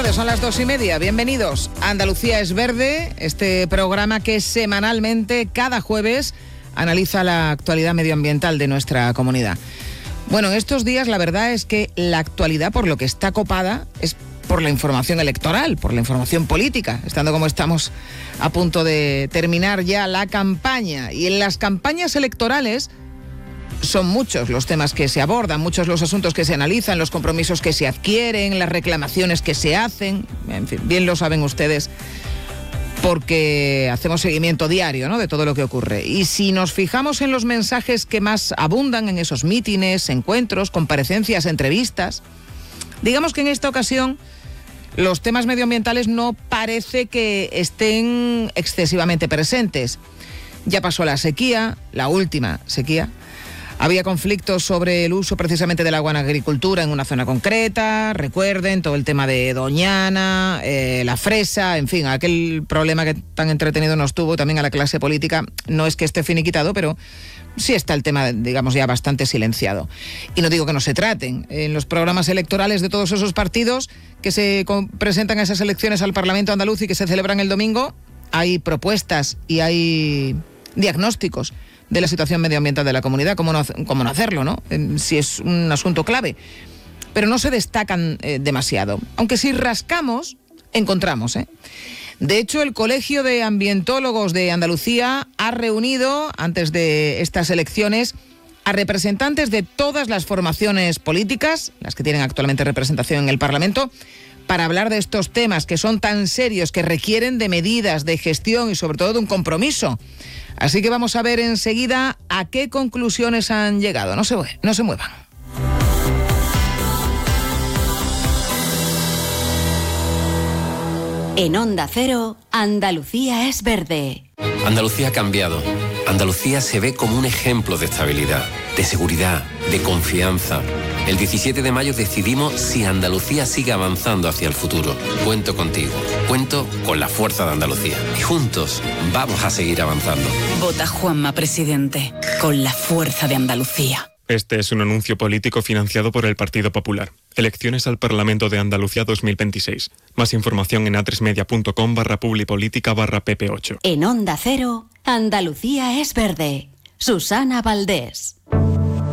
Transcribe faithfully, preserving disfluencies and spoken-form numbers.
tarde, son las dos y media. Bienvenidos a Andalucía es Verde, este programa que semanalmente, cada jueves, analiza la actualidad medioambiental de nuestra comunidad. Bueno, en estos días la verdad es que la actualidad, por lo que está copada, es por la información electoral, por la información política, estando como estamos a punto de terminar ya la campaña. Y en las campañas electorales son muchos los temas que se abordan, muchos los asuntos que se analizan, los compromisos que se adquieren, las reclamaciones que se hacen, en fin, bien lo saben ustedes, porque hacemos seguimiento diario, ¿no?, de todo lo que ocurre. Y si nos fijamos en los mensajes que más abundan en esos mítines, encuentros, comparecencias, entrevistas, digamos que en esta ocasión los temas medioambientales no parece que estén excesivamente presentes. Ya pasó la sequía, la última sequía. Había conflictos sobre el uso precisamente del agua en agricultura en una zona concreta. Recuerden todo el tema de Doñana, eh, la fresa, en fin, aquel problema que tan entretenido nos tuvo también a la clase política. No es que esté finiquitado, pero sí está el tema, digamos, ya bastante silenciado. Y no digo que no se traten. En los programas electorales de todos esos partidos que se presentan a esas elecciones al Parlamento andaluz y que se celebran el domingo, hay propuestas y hay diagnósticos de la situación medioambiental de la comunidad, cómo no, cómo no hacerlo, ¿no? Si es un asunto clave. Pero no se destacan eh, demasiado. Aunque si rascamos, encontramos, ¿eh? De hecho, el Colegio de Ambientólogos de Andalucía ha reunido, antes de estas elecciones, a representantes de todas las formaciones políticas, las que tienen actualmente representación en el Parlamento, para hablar de estos temas que son tan serios, que requieren de medidas, de gestión y sobre todo de un compromiso. Así que vamos a ver enseguida a qué conclusiones han llegado. No se, no se muevan. En Onda Cero, Andalucía es Verde. Andalucía ha cambiado. Andalucía se ve como un ejemplo de estabilidad, de seguridad, de confianza. El diecisiete de mayo decidimos si Andalucía sigue avanzando hacia el futuro. Cuento contigo, cuento con la fuerza de Andalucía. Y juntos vamos a seguir avanzando. Vota Juanma Presidente, con la fuerza de Andalucía. Este es un anuncio político financiado por el Partido Popular. Elecciones al Parlamento de Andalucía dos mil veintiséis. Más información en atresmedia.com barra publipolítica barra pp8. En Onda Cero, Andalucía es Verde. Susana Valdés.